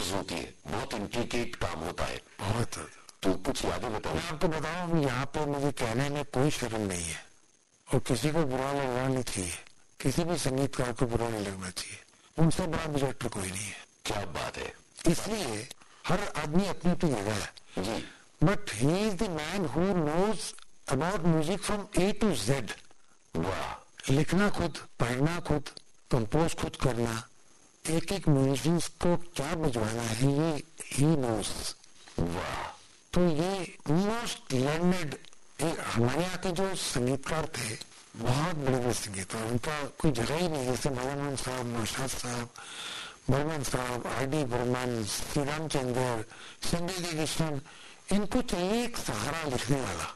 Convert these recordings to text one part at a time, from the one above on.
Layers होती है, बहुत इंट्रिकेट काम होता है। बहुत। तो कुछ यादें बताओ। मैं आपको बताऊं, यहाँ पे मुझे कहने में कोई शर्म नहीं है और किसी को बुरा लगना नहीं चाहिए, किसी भी संगीतकार को बुरा नहीं लगना चाहिए। उनसे बड़ा म्यूजिक कोई नहीं है। क्या बात है। इसलिए हर आदमी अपनी अपनी जगह है जी। But he is the man who knows about music from A to Z. वाह। लिखना खुद, पढ़ना खुद, कंपोज खुद करना, एक एक म्यूजिक को क्या बजवाना है ये ही नोज। वाह। तो ये मोस्ट लर्नेड, हमारे यहाँ के जो संगीतकार थे बहुत बड़े बड़े संगीतकार, उनका कोई जगह ही नहीं। जैसे भगवान साहब, नौशाद साहब, बर्मन साहब, आर डी बर्मन, श्री रामचंद्र, संजय कृष्णन, इनको चाहिए एक सहारा लिखने वाला,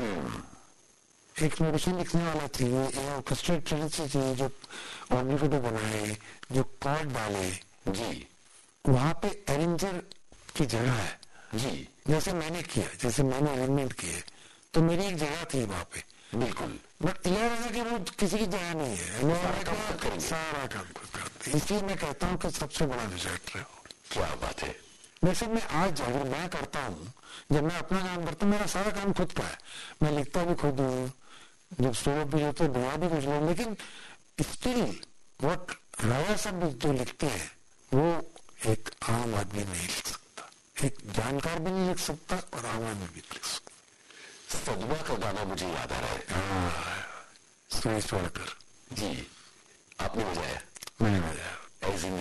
एक म्यूजिशियन लिखने वाला चाहिए, एक ऑर्केस्ट्रेट चाहिए जो ऑर्गेनिको बनाए, जो कॉर्ड डाले। जी। वहां पे अरेंजर की जगह है। जी। जैसे मैंने किया, जैसे मैंने अरेंजमेंट किए, तो मेरी एक जगह थी वहां पे। बिल्कुल। बट ये कि वो किसी की जगह नहीं है, सारा काम खुद करते। इसलिए मैं कहता हूँ कि सबसे बड़ा डिजास्टर है। क्या बात है। वैसे मैं आज अगर मैं करता हूँ, जब मैं अपना काम करता हूँ, मेरा सारा काम खुद का है। मैं लिखता भी खुद हूँ, जब सोलो भी होता है दुआ भी कुछ लोग, लेकिन स्टिल वट राजा सब जो लिखते हैं वो एक आम आदमी नहीं लिख सकता, एक जानकार भी नहीं लिख सकता और आम आदमी भी लिख सकता। सदमा का गाना मुझे याद आ रहा है। सुरेश वाडकर जी। आपने बजाया? मैंने बजाया।